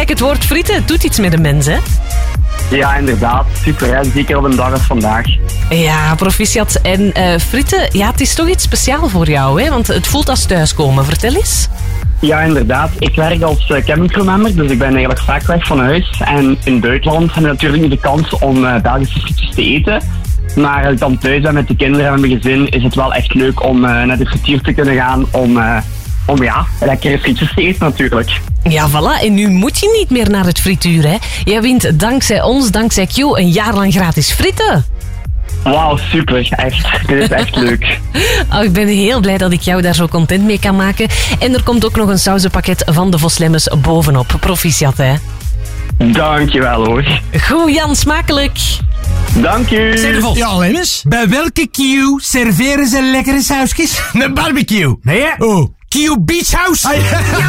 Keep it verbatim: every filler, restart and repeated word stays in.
kijk, het woord frieten het doet iets met de mens, hè? Ja, inderdaad. Super, hè? Zeker op een dag als vandaag. Ja, proficiat. En uh, frieten, ja, het is toch iets speciaals voor jou, hè? Want het voelt als thuiskomen. Vertel eens. Ja, inderdaad. Ik werk als uh, cabincrewmember, dus ik ben eigenlijk vaak weg van huis. En in het buitenland hebben we natuurlijk niet de kans om uh, Belgische frietjes te eten. Maar als ik dan thuis ben met de kinderen en mijn gezin, is het wel echt leuk om uh, naar de frituur te kunnen gaan om... Uh, Om ja, lekkere frietjes te eten natuurlijk. Ja, voilà. En nu moet je niet meer naar het frituur, hè. Jij wint dankzij ons, dankzij Q, een jaar lang gratis frieten. Wauw, super. Echt. Dit is echt leuk. Oh, ik ben heel blij dat ik jou daar zo content mee kan maken. En er komt ook nog een sausenpakket van de Voslemmers bovenop. Proficiat, hè. Dankjewel, hoor. Goed, Jan. Smakelijk. Dank u. Zeg de Vos. Ja, Lemmens? Bij welke Q serveren ze lekkere sausjes? Een barbecue. Nee, hè? Oh. Q Beach House. Ah, ja.